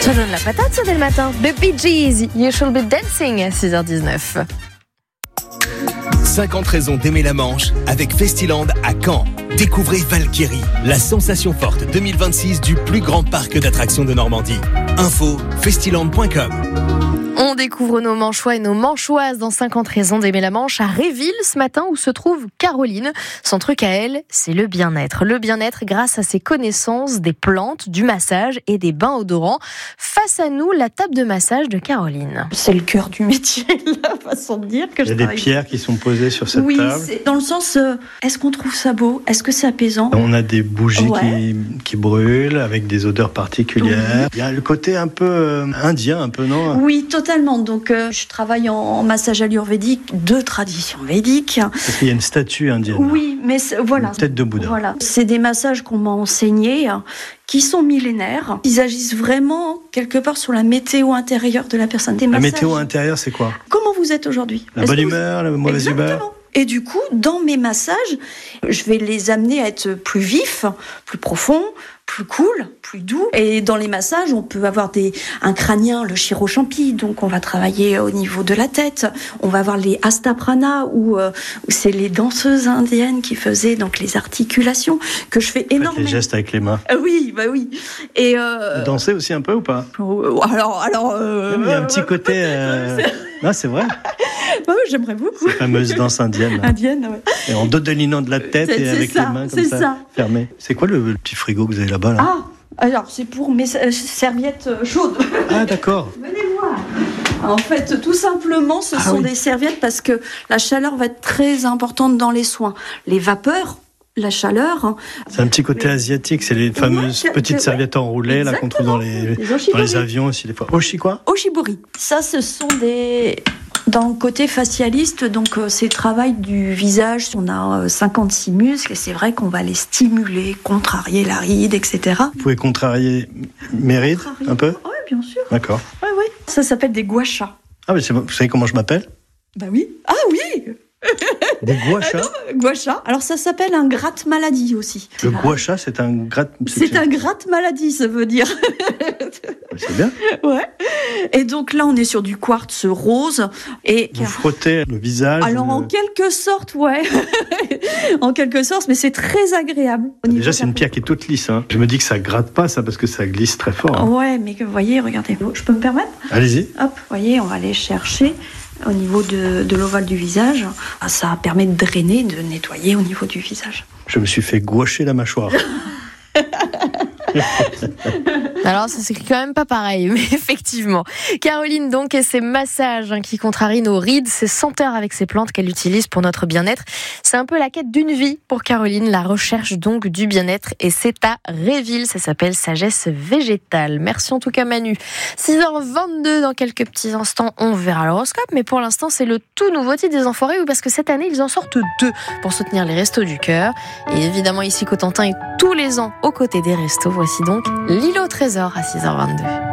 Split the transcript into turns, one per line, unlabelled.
Ça donne la patate, ça, dès le matin. The Bee Gees, You Should Be Dancing, à 6h19.
50 raisons d'aimer la Manche avec Festiland à Caen. Découvrez Valkyrie, la sensation forte 2026 du plus grand parc d'attractions de Normandie. Info, festiland.com.
On découvre nos Manchois et nos Manchoises dans 50 raisons d'aimer la Manche à Réville ce matin où se trouve Caroline. Son truc à elle, c'est le bien-être. Le bien-être grâce à ses connaissances des plantes, du massage et des bains odorants. Face à nous, la table de massage de Caroline.
C'est le cœur du métier, la façon de dire que je travaille.
Il y a des pierres qui sont posées sur cette
oui,
table.
C'est dans le sens, est-ce qu'on trouve ça beau ? Est-ce que c'est apaisant ?
On a des bougies
Ouais.
qui brûlent avec des odeurs particulières. Il y a le côté un peu indien, un peu, non ?
Oui, totalement. Donc, je travaille en massage ayurvédique de tradition védique.
Parce qu'il y a une statue indienne.
Oui, mais voilà.
Une tête de Bouddha.
Voilà. C'est des massages qu'on m'a enseignés, qui sont millénaires. Ils agissent vraiment quelque part sur la météo intérieure de la personne. Des
La
massages.
météo intérieure, c'est quoi ?
Comment vous êtes aujourd'hui ?
La
Est-ce
bonne
que vous-
humeur, la mauvaise humeur ?
Exactement. Et du coup, dans mes massages, je vais les amener à être plus vifs, plus profonds, plus cool, plus doux. Et dans les massages, on peut avoir un crânien, le chirochampi, donc on va travailler au niveau de la tête. On va avoir les astaprana, où c'est les danseuses indiennes qui faisaient donc les articulations, que je fais
Faites
énormément.
les gestes avec les mains.
Oui, bah oui. Et
Vous dansez aussi un peu ou pas ?
alors,
Il y a un petit côté... Non, c'est vrai.
ouais, j'aimerais beaucoup.
Cette fameuse danse indienne. Là.
Indienne, ouais.
Et en dodelinant de la tête
C'est
et avec
ça,
les mains comme
c'est
ça,
ça.
fermées. C'est quoi le petit frigo que vous avez là-bas là
Ah, alors c'est pour mes serviettes chaudes.
Ah, d'accord.
Venez voir. En fait, tout simplement, ce sont des serviettes parce que la chaleur va être très importante dans les soins. Les vapeurs, la chaleur.
C'est un petit côté asiatique, c'est les fameuses petites serviettes enroulées là qu'on trouve dans les avions aussi des fois. Oshi quoi ?
Oshibori. Ça, ce sont dans le côté facialiste, donc c'est le travail du visage. On a 56 muscles et c'est vrai qu'on va les stimuler, contrarier la ride, etc.
Vous pouvez contrarier mes rides un peu ?
Oui, bien sûr.
D'accord.
Oui, oui. Ça s'appelle des gua sha.
Ah mais vous savez comment je m'appelle ?
Bah oui. Ah oui.
Des gua sha.
Gua sha. Alors ça s'appelle un gratte-maladie aussi.
Le gua sha, c'est un gratte...
C'est un gratte-maladie, ça veut dire.
C'est bien.
Ouais. Et donc là, on est sur du quartz rose. Et
Vous frottez le visage.
alors en quelque sorte, ouais. En quelque sorte, mais c'est très agréable.
Déjà, c'est une pierre qui est toute lisse. Hein. Je me dis que ça gratte pas, ça, parce que ça glisse très fort. Hein.
Ouais, mais vous voyez, regardez. Je peux me permettre ?
Allez-y.
Hop, vous voyez, on va aller chercher au niveau de l'ovale du visage. Ça permet de drainer, de nettoyer au niveau du visage.
Je me suis fait gouacher la mâchoire.
Alors, ça s'écrit quand même pas pareil, mais effectivement. Caroline, donc, et ses massages qui contrarient nos rides, ses senteurs avec ses plantes qu'elle utilise pour notre bien-être. C'est un peu la quête d'une vie pour Caroline, la recherche donc du bien-être. Et c'est à Réville, ça s'appelle Sagesse Végétale. Merci en tout cas, Manu. 6h22, dans quelques petits instants, on verra l'horoscope. Mais pour l'instant, c'est le tout nouveau titre des Enfoirés, parce que cette année, ils en sortent 2 pour soutenir les Restos du Cœur. Et évidemment, ici, Cotentin est tous les ans aux côtés des restos. Voici donc L'île au trésor à 6h22.